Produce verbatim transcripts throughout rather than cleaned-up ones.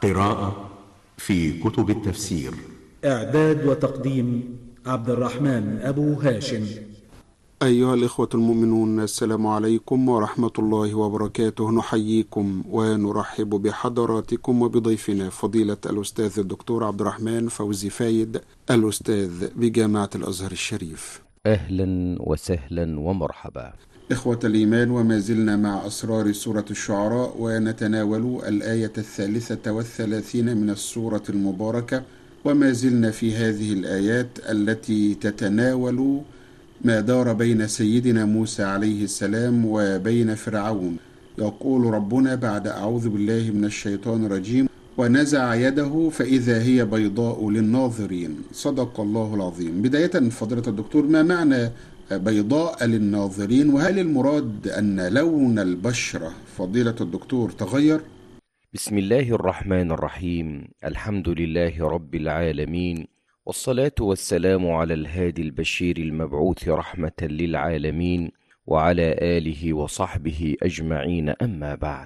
قراءة في كتب التفسير. إعداد وتقديم عبد الرحمن أبو هاشم. أيها الإخوة المؤمنون، السلام عليكم ورحمة الله وبركاته. نحييكم ونرحب بحضراتكم وبضيفنا فضيلة الأستاذ الدكتور عبد الرحمن فوزي فايد، الأستاذ بجامعة الأزهر الشريف. أهلا وسهلا ومرحبا. إخوة الإيمان، وما زلنا مع أسرار سورة الشعراء، ونتناول الآية الثالثة والثلاثين من السورة المباركة، وما زلنا في هذه الآيات التي تتناول ما دار بين سيدنا موسى عليه السلام وبين فرعون. يقول ربنا بعد أعوذ بالله من الشيطان الرجيم: ونزع يده فإذا هي بيضاء للناظرين. صدق الله العظيم. بداية فضيلة الدكتور، ما معنى بيضاء للناظرين؟ وهل المراد أن لون البشرة فضيلة الدكتور تغير؟ بسم الله الرحمن الرحيم. الحمد لله رب العالمين، والصلاة والسلام على الهادي البشير المبعوث رحمة للعالمين، وعلى آله وصحبه أجمعين. أما بعد،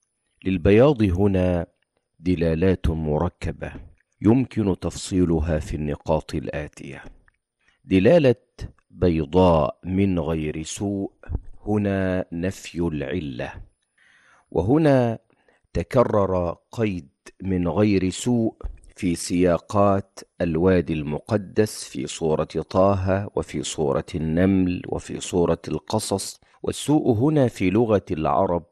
للبياض هنا دلالات مركبة يمكن تفصيلها في النقاط الآتية. دلالة بيضاء من غير سوء، هنا نفي العلة، وهنا تكرر قيد من غير سوء في سياقات الوادي المقدس في سورة طه وفي سورة النمل وفي سورة القصص. والسوء هنا في لغة العرب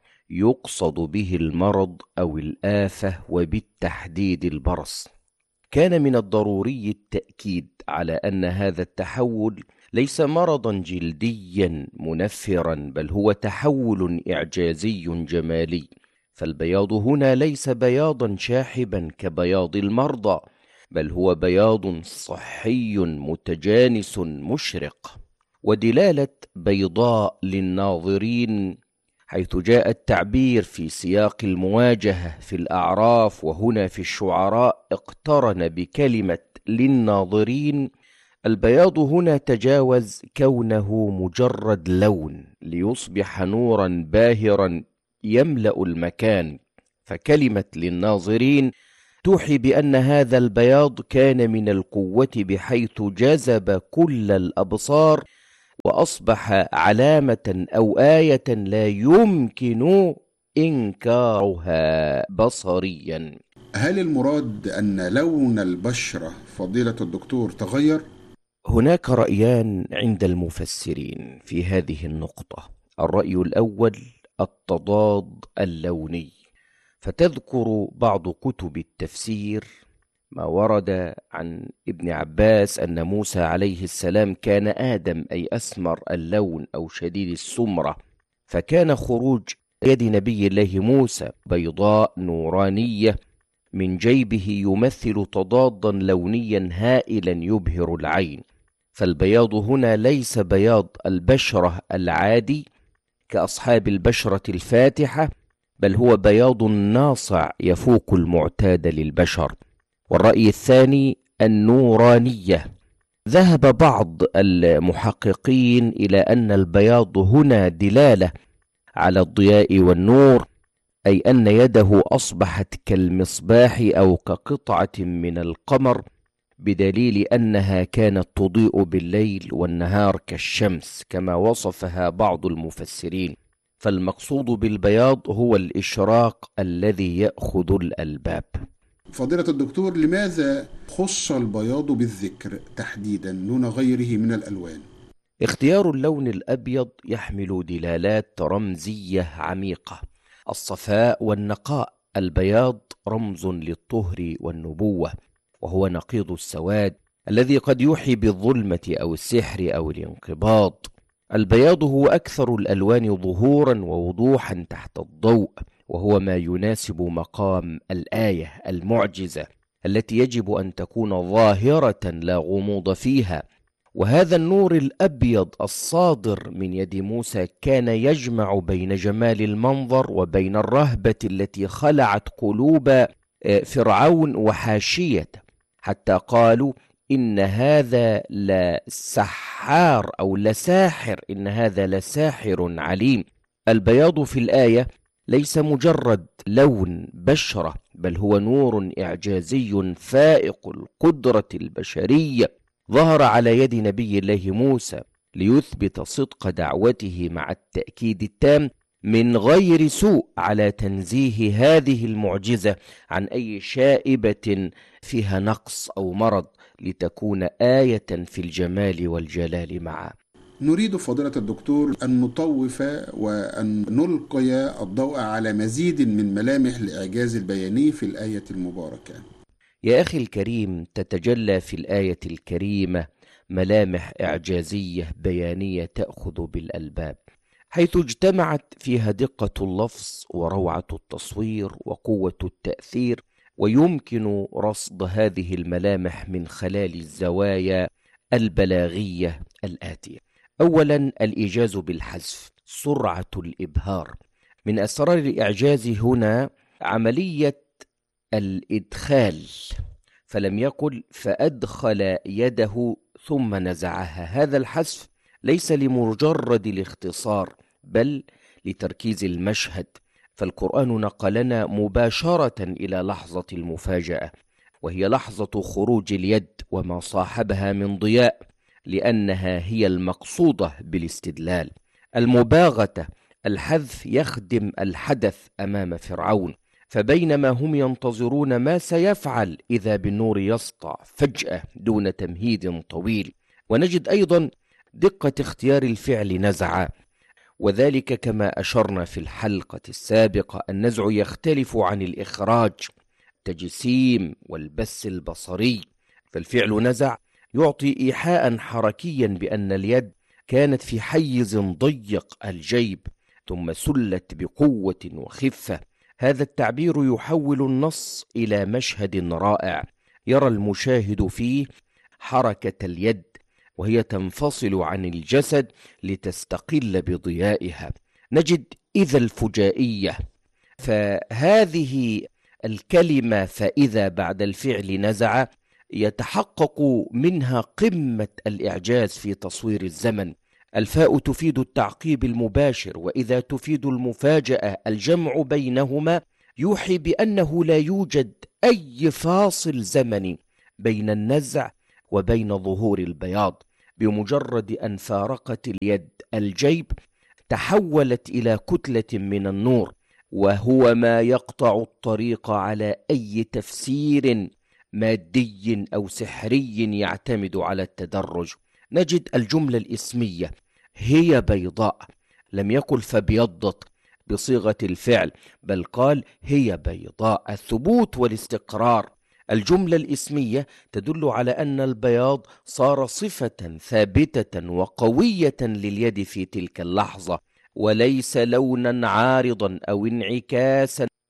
يقصد به المرض أو الآفة، وبالتحديد البرص. كان من الضروري التأكيد على أن هذا التحول ليس مرضا جلديا منفرا، بل هو تحول إعجازي جمالي. فالبياض هنا ليس بياضا شاحبا كبياض المرضى، بل هو بياض صحي متجانس مشرق. ودلالة بيضاء للناظرين، حيث جاء التعبير في سياق المواجهة في الأعراف وهنا في الشعراء اقترن بكلمة للناظرين. البياض هنا تجاوز كونه مجرد لون ليصبح نورا باهرا يملأ المكان، فكلمة للناظرين توحي بأن هذا البياض كان من القوة بحيث جذب كل الأبصار، وأصبح علامة أو آية لا يمكن إنكارها بصريا. هل المراد أن لون البشرة فضيلة الدكتور تغير؟ هناك رأيان عند المفسرين في هذه النقطة. الرأي الأول التضاد اللوني، فتذكر بعض كتب التفسير ما ورد عن ابن عباس أن موسى عليه السلام كان آدم، أي أسمر اللون أو شديد السمرة، فكان خروج يد نبي الله موسى بيضاء نورانية من جيبه يمثل تضادا لونيا هائلا يبهر العين. فالبياض هنا ليس بياض البشرة العادي كأصحاب البشرة الفاتحة، بل هو بياض ناصع يفوق المعتاد للبشر. والرأي الثاني النورانية. ذهب بعض المحققين إلى أن البياض هنا دلالة على الضياء والنور، أي أن يده أصبحت كالمصباح أو كقطعة من القمر، بدليل أنها كانت تضيء بالليل والنهار كالشمس كما وصفها بعض المفسرين. فالمقصود بالبياض هو الإشراق الذي يأخذ الألباب. فضيلة الدكتور، لماذا خص البياض بالذكر تحديدا دون غيره من الألوان؟ اختيار اللون الأبيض يحمل دلالات رمزية عميقة: الصفاء والنقاء. البياض رمز للطهر والنبوة، وهو نقيض السواد الذي قد يوحي بالظلمة أو السحر أو الانقباض. البياض هو أكثر الألوان ظهورا ووضوحا تحت الضوء، وهو ما يناسب مقام الآية المعجزة التي يجب أن تكون ظاهرة لا غموض فيها. وهذا النور الأبيض الصادر من يد موسى كان يجمع بين جمال المنظر وبين الرهبة التي خلعت قلوب فرعون وحاشيته، حتى قالوا إن هذا لسحار أو لساحر، إن هذا لساحر عليم. البياض في الآية ليس مجرد لون بشرة، بل هو نور إعجازي فائق القدرة البشرية ظهر على يد نبي الله موسى ليثبت صدق دعوته مع التأكيد التام من غير سوء على تنزيه هذه المعجزة عن أي شائبة فيها نقص أو مرض، لتكون آية في الجمال والجلال معا. نريد فضيلة الدكتور أن نطوف وأن نلقي الضوء على مزيد من ملامح الإعجاز البياني في الآية المباركة. يا أخي الكريم، تتجلى في الآية الكريمة ملامح إعجازية بيانية تأخذ بالألباب، حيث اجتمعت فيها دقة اللفظ وروعة التصوير وقوة التأثير، ويمكن رصد هذه الملامح من خلال الزوايا البلاغية الآتية. أولا، الإيجاز بالحذف، سرعة الإبهار. من أسرار الإعجاز هنا عملية الإدخال، فلم يقل فأدخل يده ثم نزعها. هذا الحذف ليس لمجرد الاختصار بل لتركيز المشهد، فالقرآن نقلنا مباشرة إلى لحظة المفاجأة، وهي لحظة خروج اليد وما صاحبها من ضياء، لأنها هي المقصودة بالاستدلال. المباغتة، الحذف يخدم الحدث أمام فرعون، فبينما هم ينتظرون ما سيفعل إذا بالنور يسطع فجأة دون تمهيد طويل. ونجد أيضا دقة اختيار الفعل نزع، وذلك كما أشرنا في الحلقة السابقة، النزع يختلف عن الإخراج، التجسيم والبث البصري، فالفعل نزع يعطي إيحاء حركيا بأن اليد كانت في حيز ضيق الجيب ثم سلت بقوة وخفة. هذا التعبير يحول النص إلى مشهد رائع يرى المشاهد فيه حركة اليد وهي تنفصل عن الجسد لتستقل بضيائها. نجد إذا الفجائية، فهذه الكلمة فإذا بعد الفعل نزع يتحقق منها قمة الإعجاز في تصوير الزمن. الفاء تفيد التعقيب المباشر، وإذا تفيد المفاجأة. الجمع بينهما يوحي بأنه لا يوجد أي فاصل زمني بين النزع وبين ظهور البياض. بمجرد أن فارقت اليد الجيب تحولت إلى كتلة من النور، وهو ما يقطع الطريق على أي تفسير مادي أو سحري يعتمد على التدرج. نجد الجملة الإسمية هي بيضاء، لم يقل فبيضت بصيغة الفعل، بل قال هي بيضاء، الثبوت والاستقرار. الجملة الإسمية تدل على أن البياض صار صفة ثابتة وقوية لليد في تلك اللحظة، وليس لونا عارضا أو انعكاسا